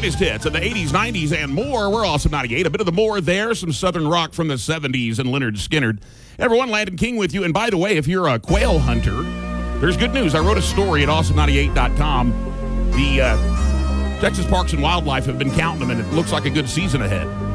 greatest hits of the 80s, 90s, and more. We're Awesome 98. A bit of the more there. Some Southern rock from the 70s and Leonard Skinner. Everyone, Landon King with you. And by the way, if you're a quail hunter, there's good news. I wrote a story at awesome98.com. The Texas Parks and Wildlife have been counting them, and it looks like a good season ahead.